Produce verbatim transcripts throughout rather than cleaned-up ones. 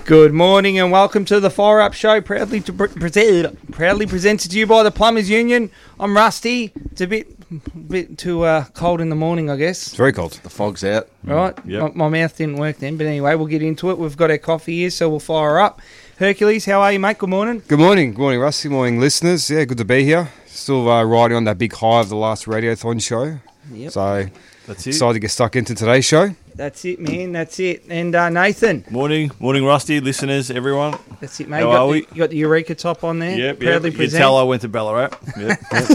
Good morning and welcome to the Fire Up Show, proudly to pre- proudly presented to you by the Plumbers Union. I'm Rusty. It's a bit bit too uh, cold in the morning, I guess. It's very cold. The fog's out. Right, Yep. my, my mouth didn't work then, but anyway, we'll get into it. We've got our coffee here, so we'll fire up. Hercules, how are you, mate? Good morning. Good morning. Good morning, Rusty. Good morning, listeners. Yeah, good to be here. Still uh, riding on that big high of the last Radiothon show. Yep. So That's it. excited to get stuck into today's show. That's it, man. That's it. And uh, Nathan. Morning, morning, Rusty, listeners, everyone. That's it, mate. How you, got are the, we? you got the Eureka top on there. Yep, Proudly yep. You present. tell I went to Ballarat. Yep. yep.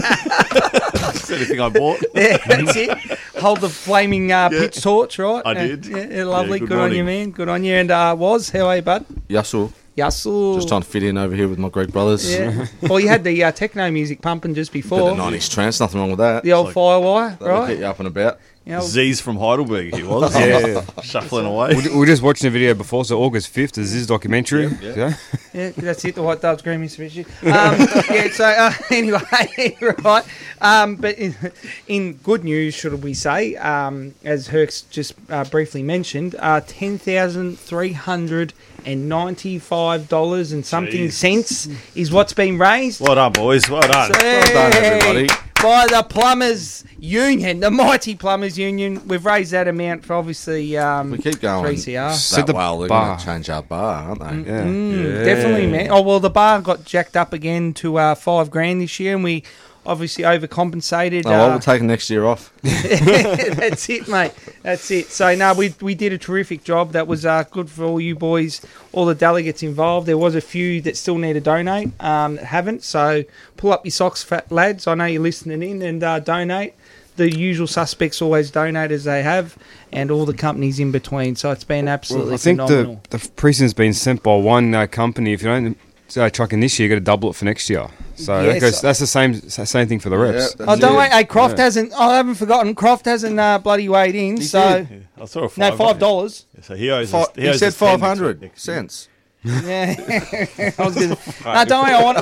That's anything I bought. Yeah, that's it. Hold the flaming uh, Yeah. pitch torch, right? I Uh, did. Yeah, yeah, lovely. Yeah, good good on you, morning. man. Good on you. And uh, Was, how are you, bud? Yassel. Yassel. Just trying to fit in over here with my Greek brothers. Yeah. Well, you had the uh, techno music pumping just Bit before. of nineties trance, nothing wrong with that. The old like- Firewire, That'll right? get you up and about. You know, Z's from Heidelberg, he was. Yeah. Shuffling away. We were just watching a video before, so August fifth is this documentary. Yeah, yeah. Yeah. yeah, that's it. The White Doves, Green Mitsubishi. Um, yeah. So uh, anyway, right. Um, but in, in good news, should we say, um, as Herx just uh, briefly mentioned, uh, ten thousand three hundred and ninety-five dollars and something Jeez. cents is what's been raised. Well done, boys. Well done. Well done, everybody. By the Plumbers Union, the mighty Plumbers Union. We've raised that amount for obviously um, We keep going three C R. Set that the well, they're bar. going to change our bar, aren't they? Yeah. Mm, Yeah. Definitely, man. Oh, well, the bar got jacked up again to uh, five grand this year, and we obviously overcompensated. Oh, well, uh, we're taking next year off. That's it, mate. That's it. So, no, we we did a terrific job. That was uh, good for all you boys, all the delegates involved. There was a few that still need to donate um, that haven't. So, pull up your socks, fat lads. I know you're listening in and uh, donate. The usual suspects always donate as they have, and all the companies in between. So, it's been absolutely Well, I think phenomenal. the, the precinct's been sent by one uh, company. If you don't uh, truck in this year, you got to double it for next year. So Yes. that goes, that's the same same thing for the reps. Yeah, Oh, that's don't it. wait. Hey, Croft Yeah. hasn't. Oh, I haven't forgotten. Croft hasn't uh, bloody weighed in. He so did. Yeah, I saw a five. no, five dollars. So he owes Fi- us, he owes said us ten five next hundred week. cents. Yeah, I was gonna, no, don't worry. I want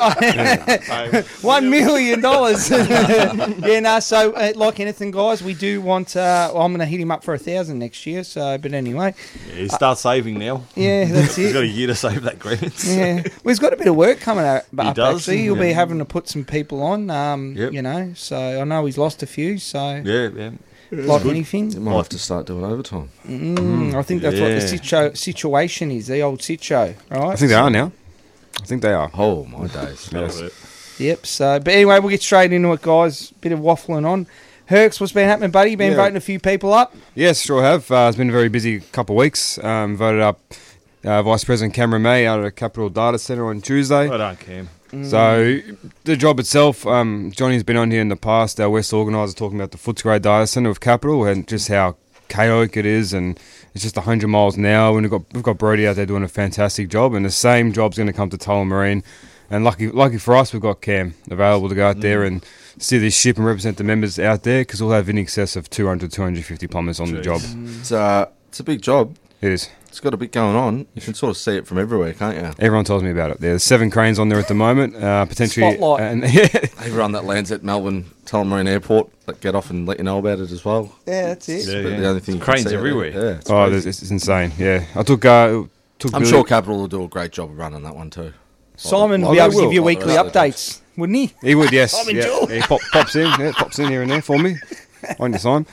I, one million dollars. Yeah, no. So, uh, like anything, guys, we do want. Uh, well, I'm going to hit him up for a thousand next year. So, but anyway, Yeah, he starts saving now. yeah, that's He's got it. a year to save that grant. Yeah, well, he's got a bit of work coming up. He up does, actually, he'll be yeah. having to put some people on. Um, Yep. you know, so I know he's lost a few. So, Yeah, yeah. like anything. You might have to start doing overtime. Mm, I think that's what the Yeah. situ- situation is, the old situ, right? I think they are now. I think they are. Oh, my days. Yes. Yep, so, but anyway, we'll get straight into it, guys. Bit of waffling on. Herx, what's been happening, buddy? You been Yeah. voting a few people up? Yes, sure have. Uh, it's been a very busy couple of weeks. Um, voted up uh, Vice President Cameron May out of the Capital Data Centre on Tuesday. Well done, Cam. So the job itself, um, Johnny's been on here in the past, our West organiser, talking about the Footscray Data Centre of Capital and just how chaotic it is, and it's just one hundred miles an hour. And we've got we've got Brody out there doing a fantastic job, and the same job's going to come to Tullamarine. And lucky lucky for us, we've got Cam available to go out there and steer this ship and represent the members out there, because we'll have in excess of two hundred, two hundred fifty plumbers on the Jeez. job. It's, uh, it's a big job. It is. It's got a bit going on. You can sort of see it from everywhere, can't you? Everyone tells me about it. There's seven cranes on there at the moment, uh, potentially. Spotlight. And, yeah, Everyone that lands at Melbourne Tullamarine Airport, that get off and let you know about it as well. Yeah, that's it. Yeah, But yeah. the only thing you can Cranes see out there- everywhere. Yeah, it's oh, crazy. there's- it's, it's insane. Yeah, I took. Uh, took I'm Billy- sure Capital will do a great job of running that one too. Simon Well, will be they able to give will, you like the weekly rest of the updates, wouldn't he? He would, yes. I'm in yeah. jail. He pop, pops in, yeah, pops in here and there for me. On your time.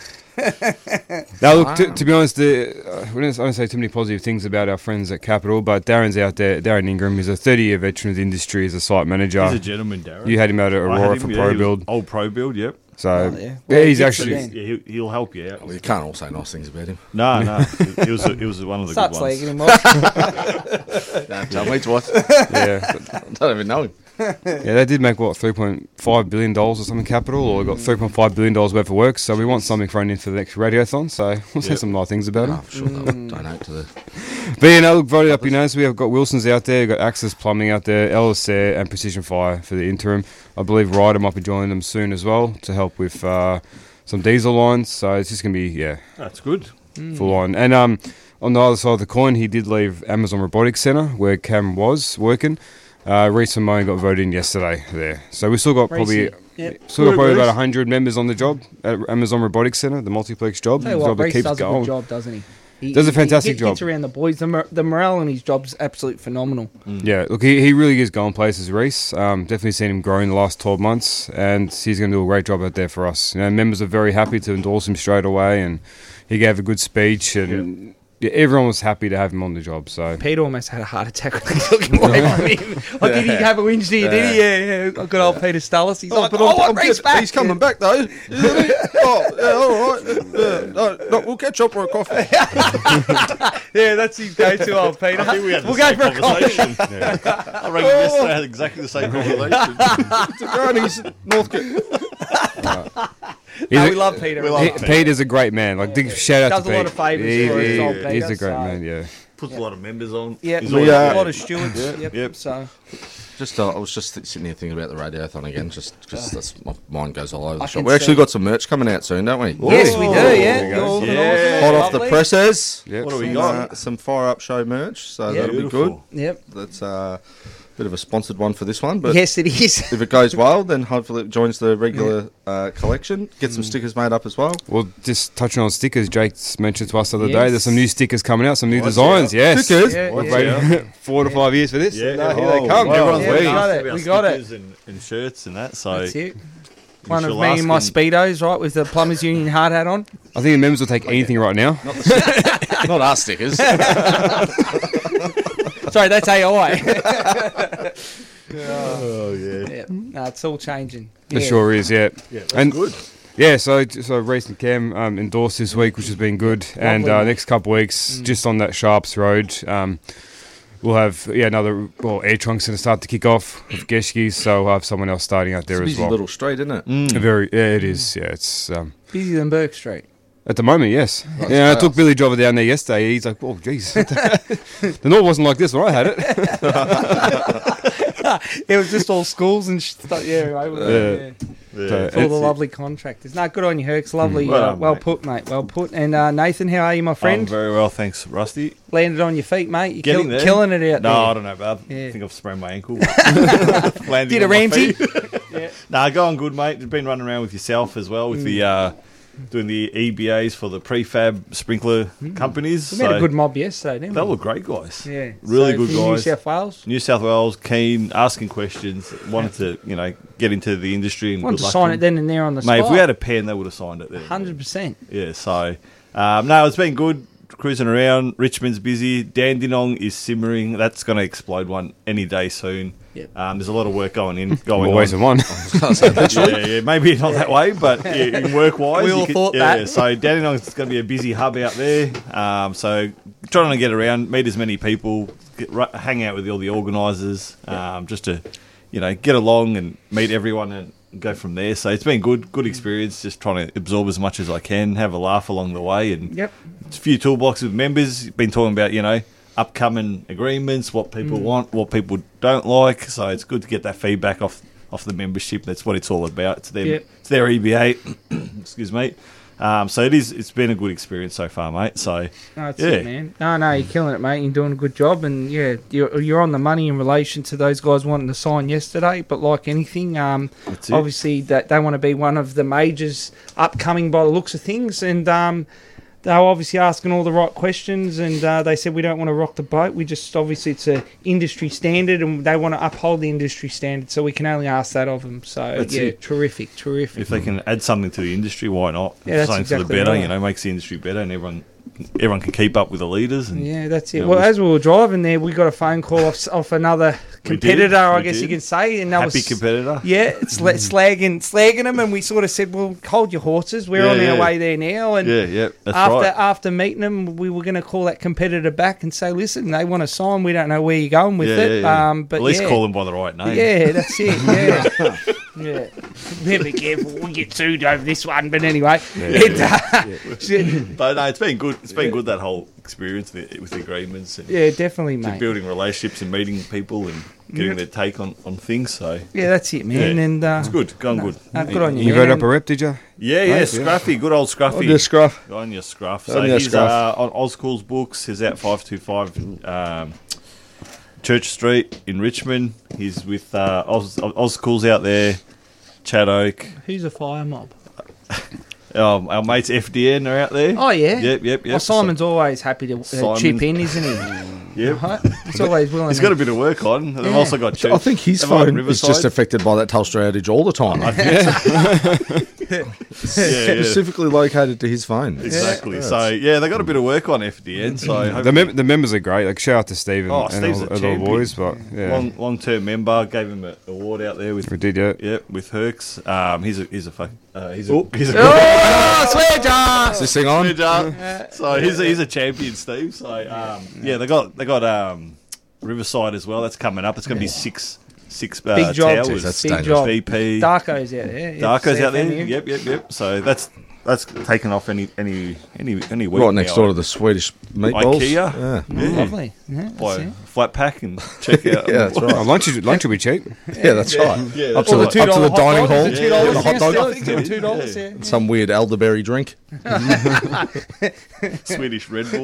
Now, look, to, to be honest, the, uh, we don't, I don't say too many positive things about our friends at Capital, but Darren's out there. Darren Ingram is a thirty-year veteran of the industry as a site manager. He's a gentleman, Darren. You had him out at I had Aurora him, for yeah, Pro he was Build, Old Pro Build, yep. so Oh, yeah, yeah. Well, he's he gets actually. it Yeah, he, he'll help you out. Well, you can't all say nice things about him. No, no. He was, he was one of the Start good ones. slagging him off. Don't tell me twice. Yeah, I don't even know him. yeah, they did make what three point five billion dollars or something capital, or got three point five billion dollars worth of work. So we want something thrown in for the next radiothon. So we'll say Yep. some nice things about Oh, him. I'm sure they'll donate to the... But yeah, no, look, voted up. You know, so we have got Wilson's out there, we've got Access Plumbing out there, L S Air and Precision Fire for the interim. I believe Ryder might be joining them soon as well to help with uh, some diesel lines. So it's just gonna be yeah, That's good. full on. And um, on the other side of the coin, he did leave Amazon Robotics Centre where Cam was working. Uh, Reece Simone got voted in yesterday there. So we still got probably Reece, yep. still got probably Reece. about one hundred members on the job at Amazon Robotics Centre, the multiplex job. Tell you The what, job that Reece keeps does a going. good job, doesn't he? He, Does a he- fantastic he job. gets around the boys. The, mor- the morale in his job's absolute phenomenal. Yeah, look, he, he really is going places, Reese. Um, definitely seen him grow in the last twelve months, and he's going to do a great job out there for us. You know, members are very happy to endorse him straight away, and he gave a good speech, and yeah, everyone was happy to have him on the job. So Peter almost had a heart attack when they took him away from him. Like, did he have a whinge, did he? Yeah, yeah. Good old Peter Stullis. He's like, but oh, I'm- I I'm want Reese good. back. He's coming back though. Isn't he? Oh, yeah, all right. Yeah, no, no, we'll catch up for a coffee. Yeah, that's his go-to, old Peter. I think we had the We'll go same for a coffee. conversation. I reckon yesterday I had exactly the same conversation. To Granny's Northcote. he's No, a- we love Peter. we love he, Peter. Peter's a great man. Like, big shout out Does to a Pete. lot of favours He- for us, he- old He's Peter, a great so- man. Yeah. Puts a lot of members on. Yeah, He's we always got uh, a lot of stewards. Yep. Yep. So Just, uh, I was just th- sitting here thinking about the radiothon again, just because that's my mind goes all over the I shop. can We actually see. got some merch coming out soon, don't we? yes, we do. there Yeah, you You're go. organising Yeah. it. Hot off the Lovely. presses. Yep. What do we Some, got? uh, some fire up show merch, so Yeah. that'll be good. Beautiful. Yep. That's uh, a bit of a sponsored one for this one, but Yes, it is. if it goes well, then hopefully it joins the regular uh, collection. Get some stickers made up as well. Well, just touching on stickers, Jake mentioned to us the other Yes. day. There's some new stickers coming out, some new Watch designs. out. Yes, Stickers? Yeah, We've yeah. waited four to five years for this. Yeah, No, here oh, they come. wow. Everyone's Yeah, we waiting. got it. About We got it. stickers And, and shirts and that. So That's it. One of shall me ask and my him- Speedos, right, with the Plumbers Union hard hat on. I think the members will take anything right now. Not our stickers. Sorry, that's A I. Oh yeah. Yeah. No, it's all changing. It Yeah. sure is, yeah. Yeah, that's And- good. Yeah, so so Reece and Cam um, endorsed this week, which has been good. And uh, next couple of weeks, Mm. just on that Sharps Road, um, we'll have yeah another well air trunks going to start to kick off with Geschke, so we'll have someone else starting out It's there a as busy well. little street, isn't it? Mm. A very yeah, it is. Yeah, it's um, Busier than Burke Street. at the moment, yes. That's Yeah, I took chaos. Billy Jobber down there yesterday. He's like, oh, geez, the north wasn't like this when I had it. It was just all schools and stuff. Yeah, right. Yeah. Yeah. Yeah. So, It's all the That's it. lovely contractors. No, good on you, Hercs. Lovely. Well uh, done, well mate. put, mate. Well put. And uh, Nathan, how are you, my I'm friend? very well, thanks, Rusty. Landed on your feet, mate. You're Getting kill- there. killing it out No, I there. don't know, but I Yeah. think I've sprained my ankle. Landing Did a on my Ramsey? feet. Yeah. Nah, going good, mate. You've been running around with yourself as well with the uh, doing the E B As for the prefab sprinkler companies. We So met a good mob yesterday, didn't they we? were great guys. Yeah. Really So good from New guys. South Wales. New South Wales, keen, asking questions, wanted to, you know, get into the industry and Want good to luck sign to it them. then and there on the Mate, spot. if we had a pen, they would have signed it there. one hundred percent. Yeah, so um, no, it's been good cruising around. Richmond's busy. Dandenong is simmering. That's going to explode one any day soon. Yep. Um, there's a lot of work going in. Going Always on. in one. yeah, yeah, maybe not that way, but yeah, in work wise, We all thought yeah, that. So Dandenong's going to be a busy hub out there. Um, so trying to get around, meet as many people, get, ru- hang out with all the organisers, um, just to you know get along and meet everyone and go from there. So it's been good, good experience. Just trying to absorb as much as I can, have a laugh along the way, and Yep. a few toolboxes with members. Been talking about you know upcoming agreements, what people Mm. want, what people don't like. So it's good to get that feedback off off the membership. That's what it's all about. It's them. Yep. It's their E B A. Excuse me. Um, so it is. It's been a good experience so far, mate. So No, that's Yeah. it, man. No, no, you're killing it, mate. You're doing a good job, and yeah, you're you're on the money in relation to those guys wanting to sign yesterday. But like anything, um, that's it. obviously that they want to be one of the majors upcoming by the looks of things, and um, they were obviously asking all the right questions, and uh, they said we don't want to rock the boat. We just obviously it's a industry standard, and they want to uphold the industry standard, so we can only ask that of them. So That's yeah, it. terrific, terrific. If they can add something to the industry, why not? Yeah, that's something exactly for the better. right. You know, makes the industry better, and everyone everyone can keep up with the leaders. And Yeah, that's it. Yeah, well, we- as we were driving there, we got a phone call off, off another We did, competitor, I we guess you did. can say, and that happy was competitor. yeah, sla- slagging slagging them, and we sort of said, "Well, hold your horses. We're Yeah, on our yeah. way there now." And Yeah, yeah, that's after right. after meeting them, we were going to call that competitor back and say, "Listen, they want to sign. We don't know where you're going with yeah, it, yeah, yeah. Um, but At least yeah. call them by the right name. Yeah, that's it. Yeah, yeah. Better be careful. We'll get sued over this one. But anyway, it, uh, But no, it's been good. It's been good that whole experience with, with the agreements and yeah, definitely, just mate. building relationships and meeting people and getting Yep. their take on, on things. So Yeah, that's it, man. Yeah. And uh, it's good, going good. no, good on you, You man. wrote up a rep, did you? Yeah, yeah, Nice, yeah. Scruffy, good old Scruffy. On your scruff. On your scruff. On So your he's scruff. uh, on Oscool's books. He's at five two five um, Church Street in Richmond. He's with uh, Os- Oscool's out there, Chad Oak. Who's a fire mob? Um, our mates F D N are out there. Oh yeah. Yep, yep, yep. Oh, Simon's always happy to uh, Simon's- chip in, isn't he? Yep. Right? He's always willing. He's to- got a bit of work on. They've Yeah. also got. Church. I think his They've got phone is Riverside. just affected by that Telstra outage all the time. Yeah, yeah. Specifically located to his phone. Exactly. Yeah. So yeah, they got a bit of work on F D N. So The, hopefully- mem- the members are great. Like shout out to Steve and, Oh, and Steve's all, a all the champion. boys. But yeah, long long term member, gave him an award out there with we did yeah. yeah with Hercs. Um, he's a he's a fuck. Uh, he's a Oh. he's a Oh, swear jar! Is this thing on? Good job. So he's a, he's a champion, Steve. So um, yeah, they got they got um, Riverside as well. That's coming up. It's going to be six six uh, Big job. towers. That's Big dangerous. job. V P. Darko's out there. Yeah, Darko's out there. C F M U. Yep, yep, yep. So that's that's taken off any any any any week Right next now. door to the Swedish meatballs. IKEA. Yeah. Mm, Lovely. Yeah, that's Buy a it. flat pack and check out. Yeah, that's right. Oh, lunch, is, lunch will be cheap. Yeah, that's right. Yeah, Up that's to the, Or the up to the $2 hot dining dog. hall. Is it two dollars? Yeah, the hot dog. Yeah, I think it's two dollars. Yeah. Some weird elderberry drink. Swedish Red Bull.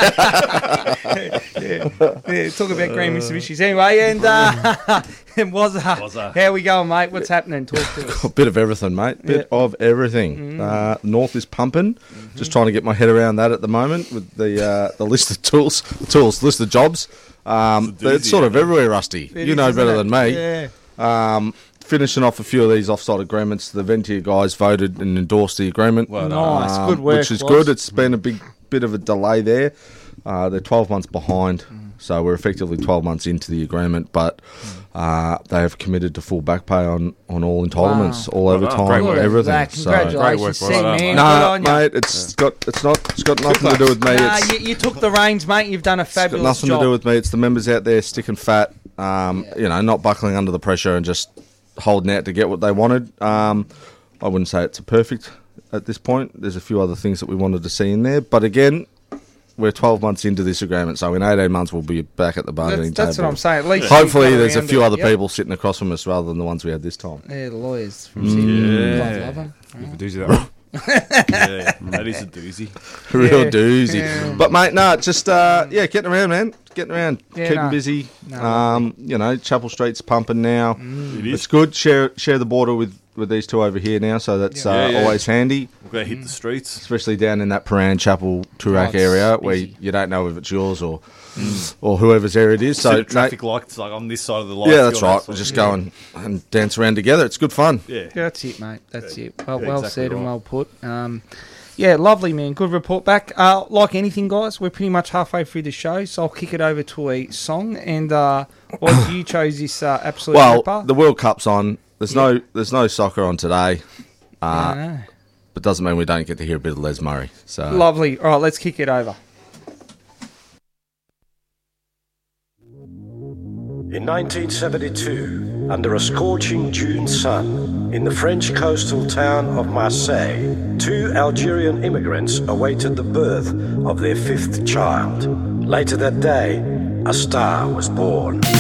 Yeah, talk about green Mitsubishis anyway, and uh, and was Wazza. how we going, mate? What's happening? Talk to us. A bit of everything, mate. Bit Yeah. of everything. Uh, North is pumping. Just trying to get my head around that at the moment with the uh, the list of tools, tools, list of jobs. Um, It's a doozy, it's sort of isn't it? everywhere, Rusty. It you is, know isn't better it? than me. Yeah. Um, finishing off a few of these offside agreements. The Ventia guys voted and endorsed the agreement. Well done. Nice. Good work, Which is boss. good. It's been a big bit of a delay there. Uh, they're twelve months behind, so we're effectively twelve months into the agreement, but uh, they have committed to full back pay on, on all entitlements, Wow. all Well overtime, done. Great and work. everything. Zach, So- congratulations, Great work, Sam, well done, man. mate. Good Nah, on ya. mate, it's got it's not it's got nothing to do with me. Nah, It's, you, you took the reins, mate. You've done a it's got fabulous nothing job. to do with me. It's the members out there sticking fat, um, you know, not buckling under the pressure and just holding out to get what they wanted. Um, I wouldn't say it's a perfect at this point. There's a few other things that we wanted to see in there, but again, we're twelve months into this agreement, so in eighteen months we'll be back at the bargaining That's, that's table. what I'm saying. At least Hopefully, you got there's a around few it. other Yep. people sitting across from us rather than the ones we had this time. Yeah, the lawyers from Sydney. God love 'em. We'll do that one. yeah, that is a doozy. Real Yeah. doozy. Yeah. But mate, no, just uh, yeah, getting around, man. Getting around, Yeah, keeping no. busy. No, um, you know, Chapel Street's pumping now. It It's is. good. Share share the border with, with these two over here now, so that's Yeah. uh, Yeah, yeah. always handy, We're going to hit the streets. especially down in that Paran Chapel Turak Oh, it's area where busy. you don't know if it's yours or or whoever's area it is. So So the traffic mate, lights like on this side of the light. yeah, that's right. We're just going and dance around together. It's good fun. Yeah. That's it, mate. That's it. Well, Yeah, well exactly said and right. well put. Um, yeah, lovely, man. Good report back. Uh, like anything, guys, we're pretty much halfway through the show, so I'll kick it over to a song. And uh, boys, you chose this uh, absolute Well, ripper. the World Cup's on. There's no there's no soccer on today, I uh, know. but doesn't mean we don't get to hear a bit of Les Murray. So Lovely. All right, let's kick it over. In nineteen seventy-two, under a scorching June sun, in the French coastal town of Marseille, two Algerian immigrants awaited the birth of their fifth child. Later that day, a star was born.